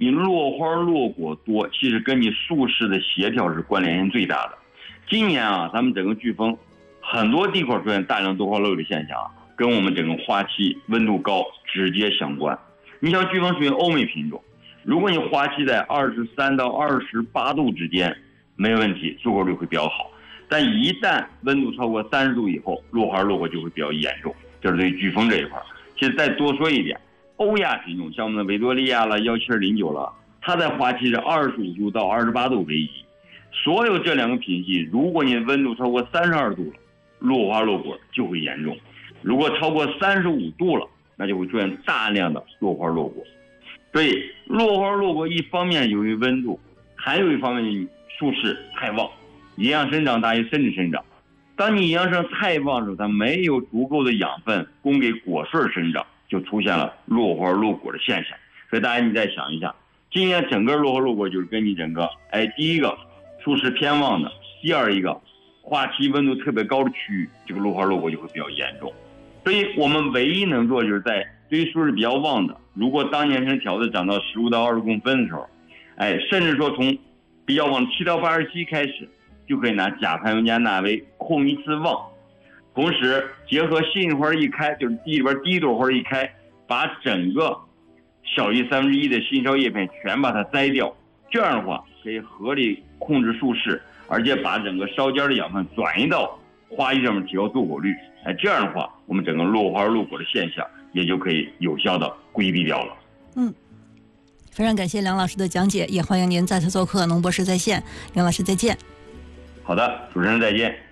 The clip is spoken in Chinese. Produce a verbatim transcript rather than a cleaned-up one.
你落花落果多，其实跟你术式的协调是关联性最大的。今年啊，咱们整个飓风很多地块出现大量多花落果的现象啊，跟我们整个花期温度高直接相关。你像飓风属于欧美品种，如果你花期在二十三到二十八度之间，没问题，出果率会比较好。但一旦温度超过三十度以后，落花落果就会比较严重。这是对飓风这一块。其实再多说一点，欧亚品种像我们的维多利亚了、幺七二零九了，它在花期是二十五度到二十八度为宜。所有这两个品系，如果你温度超过三十二度了，落花落果就会严重；如果超过三十五度了，那就会出现大量的落花落果。所以落花落果一方面由于温度，还有一方面术式太旺，营养生长大于生殖生长。当你营养生太旺的时候，它没有足够的养分供给果穗生长，就出现了落花落果的现象。所以大家你再想一下，今年整个落花落果就是跟你整个，哎，第一个术式偏旺的，第二一个花期温度特别高的区域，这个落花落果就会比较严重。所以我们唯一能做就是在对于术式比较旺的，如果当年生条子长到十五到二十公分的时候，哎，甚至说从比较往七到八十七开始，就可以拿甲盘尤加纳维控一次旺，同时结合杏花一开，就是地里边第一朵花一开，把整个小于三分之一的新梢叶片全把它摘掉，这样的话可以合理控制术式，而且把整个梢尖的养分转移到花艺上面，提高坐果率。哎，这样的话，我们整个落花落果的现象也就可以有效的规避掉了。 嗯，非常感谢梁老师的讲解，也欢迎您再次做客农博士在线。梁老师再见。 好的，主持人再见。